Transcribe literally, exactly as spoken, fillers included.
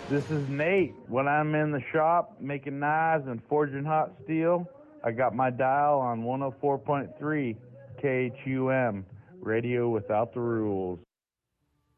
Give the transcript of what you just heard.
This is Nate. When I'm in the shop making knives and forging hot steel, I got my dial on one oh four point three K H U M, radio without the rules.